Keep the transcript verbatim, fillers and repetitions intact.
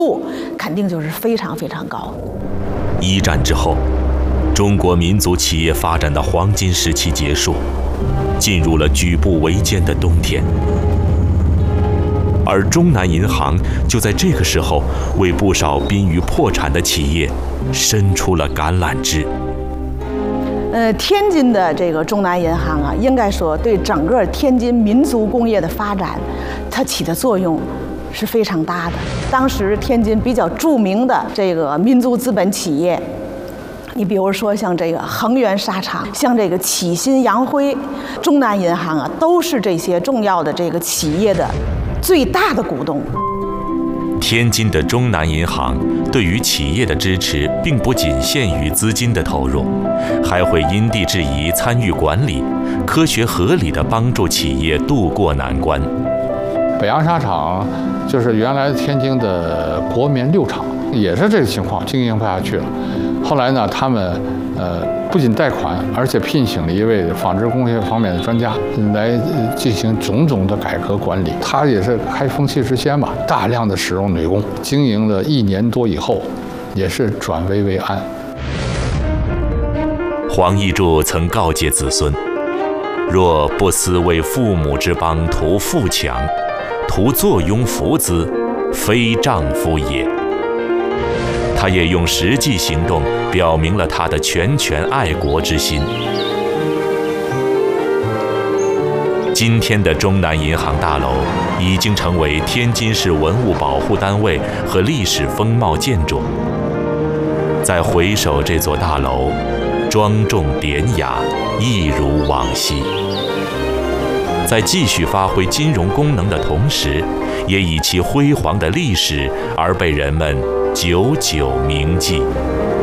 度肯定就是非常非常高。 一战之后，中国民族企业发展的黄金时期结束，进入了举步维艰的冬天。而中南银行就在这个时候，为不少濒于破产的企业伸出了橄榄枝。 呃，天津的这个中南银行啊，应该说对整个天津民族工业的发展，它起的作用是非常大的。当时天津比较著名的这个民族资本企业，你比如说像这个恒源纱厂，像这个启新洋辉、中南银行啊，都是这些重要的这个企业的最大的股东。 天津的中南银行对于企业的支持，并不仅限于资金的投入，还会因地制宜参与管理，科学合理地帮助企业渡过难关。 北洋纱厂就是原来天津的国棉六厂，也是这个情况，经营不下去了。后来呢，他们呃不仅贷款，而且聘请了一位纺织工业方面的专家来进行种种的改革管理。他也是开风气之先吧，大量的使用女工，经营了一年多以后，也是转危为安。 黄奕柱曾告诫子孙：若不思为父母之邦图富强，图坐拥福资，非丈夫也。他也用实际行动表明了他的拳拳爱国之心。今天的中南银行大楼已经成为天津市文物保护单位和历史风貌建筑。再回首这座大楼，庄重典雅，一如往昔。在继续发挥金融功能的同时，也以其辉煌的历史而被人们久久铭记。